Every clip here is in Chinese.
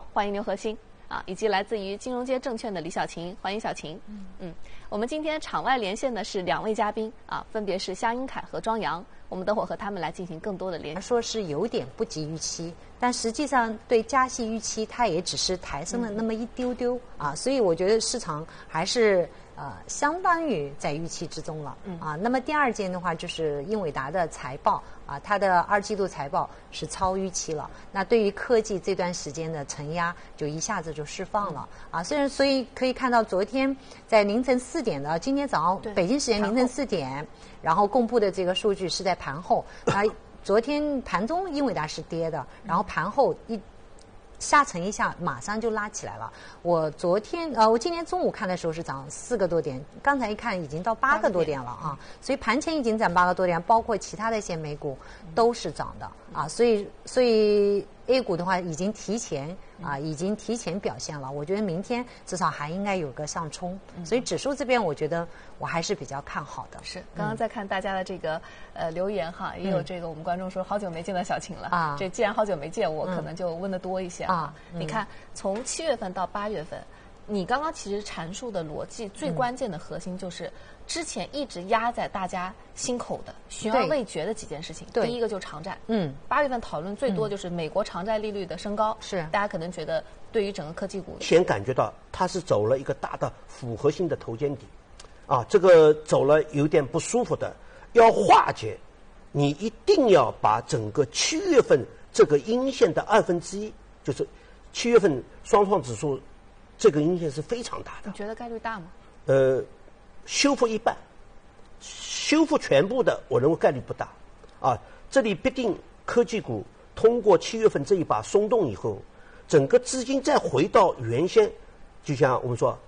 欢迎牛核心以及来自于金融街证券的李小琴，欢迎小琴。我们今天场外连线的是2位嘉宾分别是夏英凯和庄阳。我们等会儿和他们来进行更多的联系。 说是有点不及预期，但实际上对加息预期它也只是抬升了那么一丢丢所以我觉得市场还是相当于在预期之中了那么第二件的话就是英伟达的财报它的2季度财报是超预期了，那对于科技这段时间的承压就一下子就释放了所以可以看到昨天在凌晨4点的今天早上北京时间凌晨4点，然后公布的这个数据是在盘后昨天盘中英伟达是跌的，然后盘后下沉一下，马上就拉起来了。我今天中午看的时候是涨4个多点，刚才一看已经到8个多点了所以盘前已经涨8个多点，包括其他的一些美股都是涨的所以 A 股的话已经提前表现了，我觉得明天至少还应该有个上冲，所以指数这边我觉得我还是比较看好的。 是，刚刚在看大家的这个留言也有这个我们观众说好久没见到小琴了这既然好久没见，我可能就问的多一些你看从7月份到8月份，你刚刚其实阐述的逻辑最关键的核心就是之前一直压在大家心口的悬而未决的几件事情。第一个就是长债，8月份讨论最多就是美国长债利率的升高，是大家可能觉得对于整个科技股先感觉到它是走了一个大的复合性的头肩底这个走了有点不舒服的，要化解你一定要把整个7月份这个阴线的1/2，就是7月份双创指数这个阴线是非常大的。 你觉得概率大吗？ 修复一半，修复全部的，我认为概率不大这里必定科技股通过7月份这一把松动以后，整个资金再回到原先，就像我们说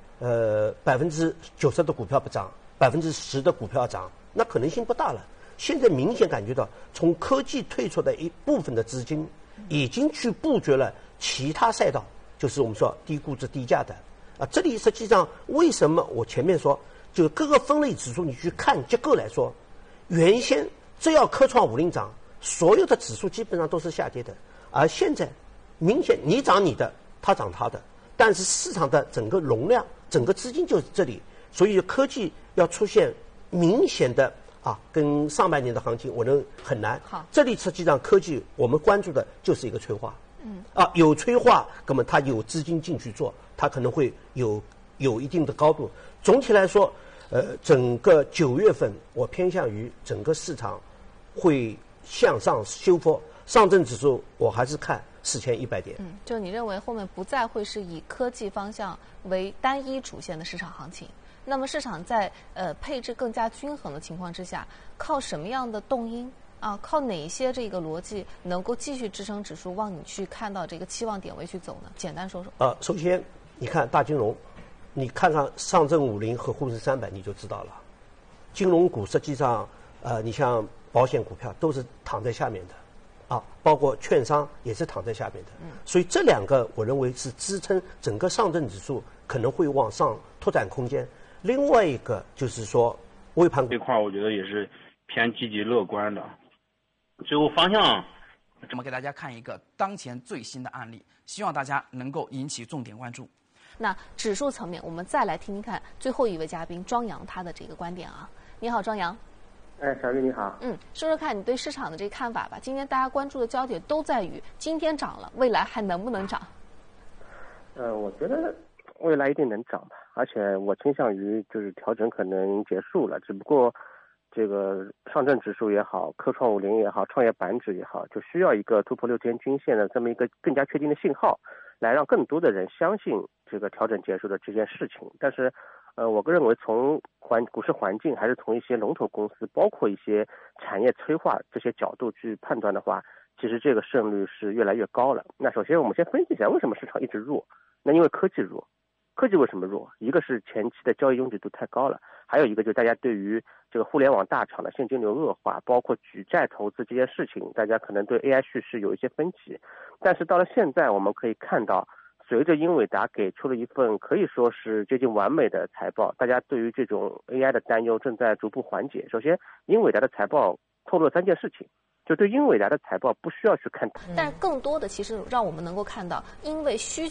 90%的股票不涨，10%的股票涨，那可能性不大了。现在明显感觉到，从科技退出的一部分的资金，已经去布局了其他赛道，就是我们说低估值低价的这里实际上为什么我前面说，就各个分类指数你去看结构来说，原先只要科创50涨，所有的指数基本上都是下跌的，而现在明显你涨你的，它涨它的，但是市场的整个容量整个资金就是这里，所以科技要出现明显的跟上半年的行情我认为很难。 好， 这里实际上科技我们关注的就是一个催化有催化，那么它有资金进去做，它可能会有一定的高度。总体来说整个9月份我偏向于整个市场会向上修复，上证指数我还是看4100点。 就你认为后面不再会是以科技方向为单一主线的市场行情，那么市场在配置更加均衡的情况之下，靠什么样的动因靠哪些这个逻辑能够继续支撑指数往你去看到这个期望点位去走呢？简单说说。 首先你看大金融，你看看上证50和沪深300你就知道了，金融股实际上你像保险股票都是躺在下面的包括券商也是躺在下面的所以这2个我认为是支撑整个上证指数可能会往上拓展空间。另外一个就是说微盘这块我觉得也是偏积极乐观的。最后方向我们给大家看一个当前最新的案例，希望大家能够引起重点关注。 那指数层面我们再来听听看最后一位嘉宾庄阳他的这个观点你好庄阳。 小玉你好。 说说看你对市场的这个看法吧。今天大家关注的焦点都在于今天涨了，未来还能不能涨？ 我觉得未来一定能涨吧，而且我倾向于就是调整可能结束了，只不过这个上证指数也好，科创50也好，创业板指也好，就需要一个突破6天均线的这么一个更加确定的信号，来让更多的人相信这个调整结束的这件事情。但是我个人认为从股市环境还是从一些龙头公司包括一些产业催化这些角度去判断的话，其实这个胜率是越来越高了。那首先我们先分析一下为什么市场一直弱。那因为科技弱。科技为什么弱？一个是前期的交易拥挤度太高了，还有一个就是大家对于这个互联网大厂的现金流恶化，包括举债投资这件事情，大家可能对 AI 叙事有一些分歧。但是到了现在我们可以看到，随着英伟达给出了一份可以说是接近完美的财报，大家对于这种 AI 的担忧正在逐步缓解。首先英伟达的财报透露了3件事情，就对英伟达的财报不需要去看它， 但是更多的其实让我们能够看到，因为需